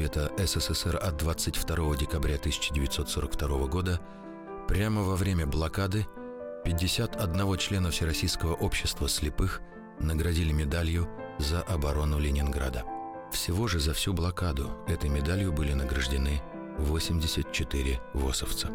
Совета СССР от 22 декабря 1942 года прямо во время блокады 51 члена Всероссийского общества слепых наградили медалью за оборону Ленинграда. Всего же за всю блокаду этой медалью были награждены 84 ВОСовца.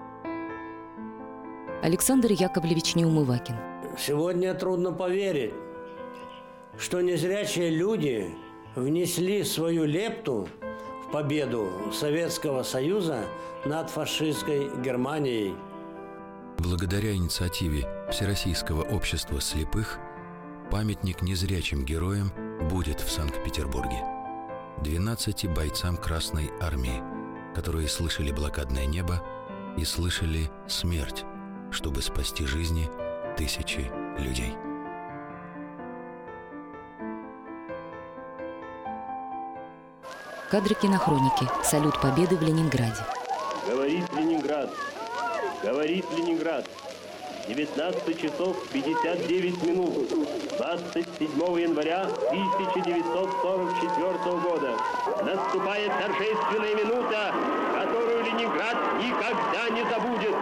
Александр Яковлевич Неумывакин. Сегодня трудно поверить, что незрячие люди внесли свою лепту в победу Советского Союза над фашистской Германией. Благодаря инициативе Всероссийского общества слепых памятник незрячим героям будет в Санкт-Петербурге. 12 бойцам Красной Армии, которые слышали блокадное небо и слышали смерть, чтобы спасти жизни тысячи людей. Кадры кинохроники. Салют Победы в Ленинграде. Говорит Ленинград. Говорит Ленинград. 19 часов 59 минут. 27 января 1944 года. Наступает торжественная минута, которую Ленинград никогда не забудет.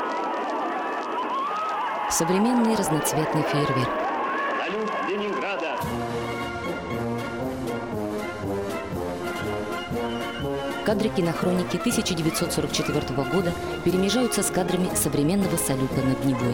Современный разноцветный фейерверк. Салют Ленинграда. Кадры кинохроники 1944 года перемежаются с кадрами современного салюта над Невой.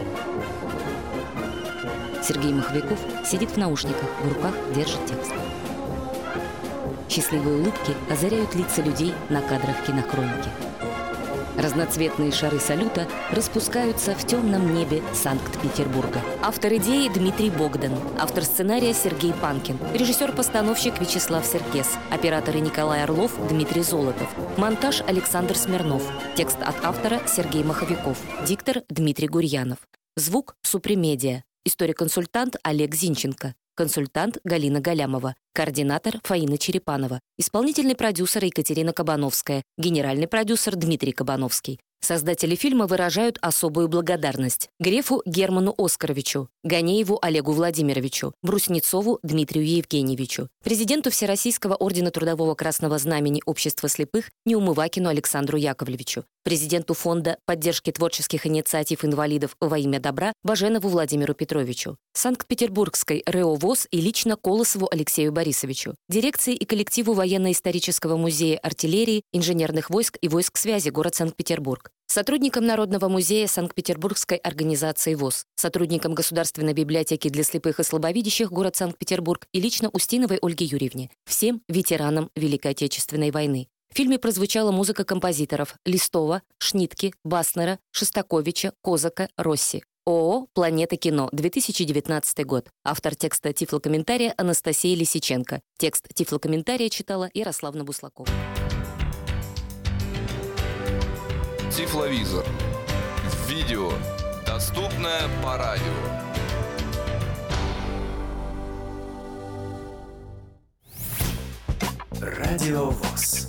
Сергей Маховиков сидит в наушниках, в руках держит текст. Счастливые улыбки озаряют лица людей на кадрах кинохроники. Разноцветные шары салюта распускаются в темном небе Санкт-Петербурга. Автор идеи Дмитрий Богдан. Автор сценария Сергей Панкин. Режиссер-постановщик Вячеслав Серкес. Операторы Николай Орлов, Дмитрий Золотов. Монтаж Александр Смирнов. Текст от автора Сергей Маховиков. Диктор Дмитрий Гурьянов. Звук Супремедиа. Историк-консультант Олег Зинченко. Консультант Галина Галямова. Координатор Фаина Черепанова. Исполнительный продюсер Екатерина Кабановская. Генеральный продюсер Дмитрий Кабановский. Создатели фильма выражают особую благодарность Грефу Герману Оскаровичу, Ганееву Олегу Владимировичу, Бруснецову Дмитрию Евгеньевичу, президенту Всероссийского ордена Трудового Красного Знамени Общества слепых Неумывакину Александру Яковлевичу, президенту Фонда поддержки творческих инициатив инвалидов во имя добра Баженову Владимиру Петровичу, Санкт-Петербургской РЭО ВОС и лично Колосову Алексею Борисовичу, дирекции и коллективу Военно-исторического музея артиллерии, инженерных войск и войск связи город Санкт-Петербург, сотрудникам Народного музея Санкт-Петербургской организации ВОС, сотрудникам Государственной библиотеки для слепых и слабовидящих город Санкт-Петербург и лично Устиновой Ольге Юрьевне, всем ветеранам Великой Отечественной войны. В фильме прозвучала музыка композиторов Листова, Шнитке, Баснера, Шостаковича, Козака, Росси. ООО «Планета кино», 2019 год. Автор текста тифлокомментария Анастасия Лисиченко. Текст тифлокомментария читала Ярославна Буслакова. Тифловизор. Видео. Доступное по радио. Радио ВОС.